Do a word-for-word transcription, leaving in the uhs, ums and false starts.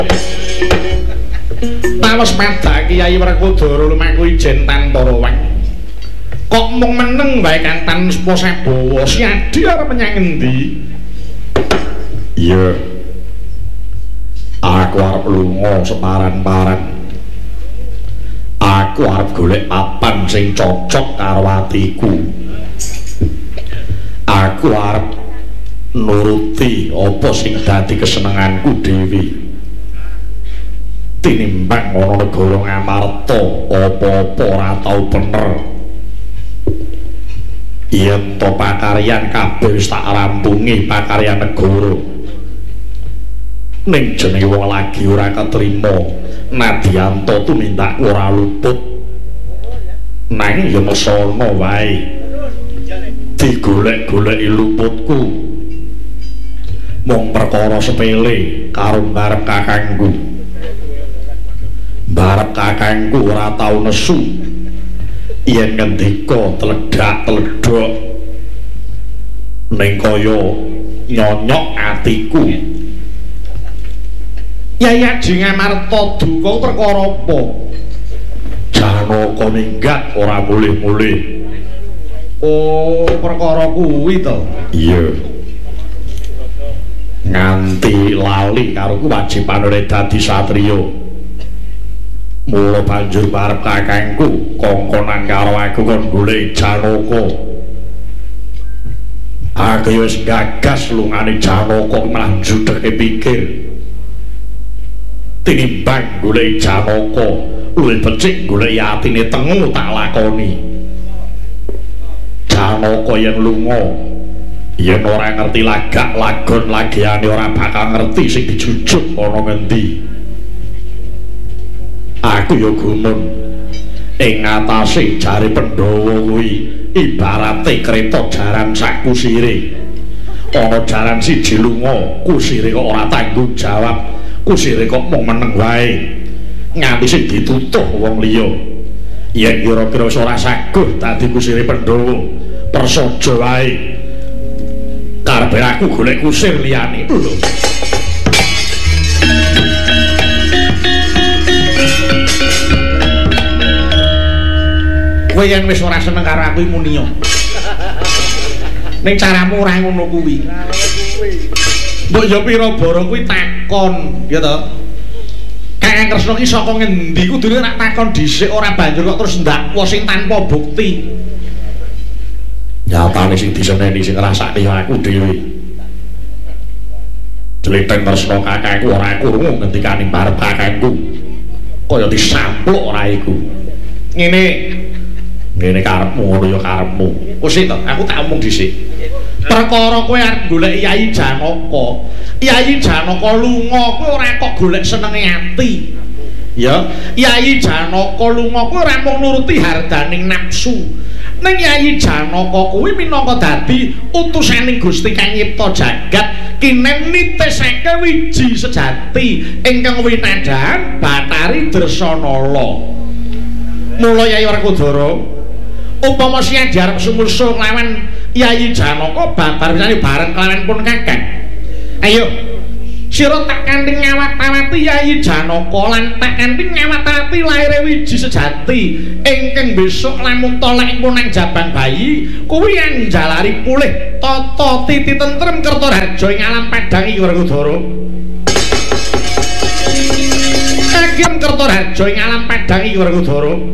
Tawas padak Kyai Werkudara lumaku ijen tanpa rawang. Kok mung meneng wae Kantan Seposabawa Siadi arep menyang endi? Iya. Aku arep lunga separan-paran. Aku arep golek papan sing cocok karo atiku. Aku arep nuruti apa sing dadi kesenenganku dhewe. Tinimbang ana negara Ngamarta apa-apa ora tau bener. Yen to pakaryan kabeh wis tak rampungi pakaryan negara. Ning jenenge wong lagi ora ketrima, nadyanto tumindak ora luput. Nanging ya mesana wae. Digolek-goleki luputku. Mung perkara sepele karo barep kakangku. Barep kakangku ora tau nesu. Yen ngendika tledak-tledok ning kaya nyonyok atiku. Yai Aji Ngamarta duka perkara apa? Janaka minggat ora mulih-mulih. Oh, perkara kuwi to. Iya. Nganti lali karo kewajibane dadi satriya. Mula banjur barep kakangku kongkonan karo aku kon golek Janaka. Aku wis gagas lungane Janaka malah judheke pikir. Tinimbang golek Janaka, luwih becik golek atine tengu tak lakoni. Janaka yen lunga, yen ora ngerti lagak lagon lagiane ora bakal ngerti sing dijujuk ana ngendi. Aku ya gumun ing ngatasé jare Pandhawa kuwi ibarate kreta jaran sak kusire. Ana jaran siji lunga, kusire kok ora tanggung jawab, kusire kok mung meneng wae. Nganti sing ditutuh wong liya. Yen kira-kira wis ora saguh dadi kusire Pandhawa, prasaja wae. Karepe aku golek kusir liyane lho. Kowe yen wis ora seneng karo aku muni yo. Ning caramu ora ngono kuwi. Mbok yo pira bara kuwi takon, ya to. Kakang Kresna ki saka ngendi kudune nak takon dhisik ora banjur kok terus ndakwa sing tanpa bukti. Nyatane sing diseneni sing ngrasake ya aku dhewe. Jletheng Kresna kakangku ora krungu ngendikane barep kakangku. Kaya disampluk ora iku. Ngene ngene karepmu ngono ya karepmu. Wis to, aku tak omong dhisik. Perkara kowe arep golek Yai Janaka. Yai Janaka lunga kowe ora kok golek senenge ati. Ya, Yai Janaka lunga kowe ora mung nuruti hardaning nafsu. Ning Yai Janaka kuwi minangka dadi utusaning Gusti Kang Nyipta Jagat kinen nitesake wiji sejati ingkang winadhan Bathari Dresanala. Mula Yai Werkudara upama Siadi arep sumursa nglawan Yai Janaka babar pisane bareng kelawan pun kakang. Ayo sira tak kanthi ngawat-awati Yai Janaka lan tak kanthi ngawat-awati laire wiji sejati ingkang besok lamun tolek pun nang jabang bayi kuwi anjalari pulih tata titi tentrem Kertaharja ing alam Padang iki Werkudara. Kagem Kertaharja ing alam Padang iki Werkudara.